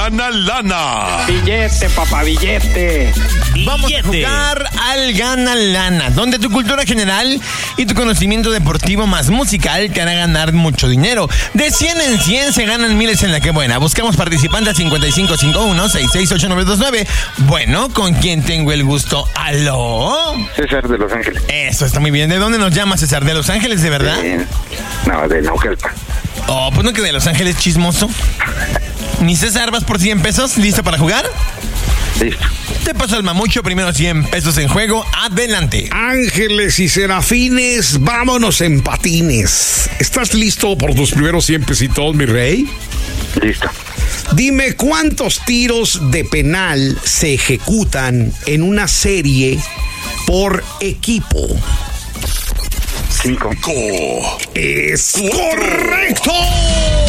Gana Lana. Billete, papá, billete. Vamos a jugar al Gana Lana, donde tu cultura general y tu conocimiento deportivo más musical te hará ganar mucho dinero. De 100 en 100 se ganan miles en la que buena. Buscamos participantes 5551-668929. Bueno, ¿con quién tengo el gusto? ¿Aló? César de Los Ángeles. Eso está muy bien. ¿De dónde nos llama César? ¿De Los Ángeles, de verdad? No, de Naucalpan. Oh, pues no, que de Los Ángeles chismoso. Mi César, ¿vas por 100 pesos? ¿Listo para jugar? Listo. Te paso el mamucho, primero 100 pesos en juego. Adelante. Ángeles y serafines, vámonos en patines. ¿Estás listo por tus primeros 100 pesitos, mi rey? Listo. Dime, ¿cuántos tiros de penal se ejecutan en una serie por equipo? 5. ¡Es correcto!